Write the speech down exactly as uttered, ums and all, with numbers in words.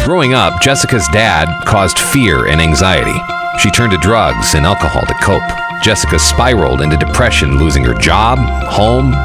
Growing up, Jessica's dad caused fear and anxiety. She turned to drugs and alcohol to cope. Jessica spiraled into depression, losing her job, home,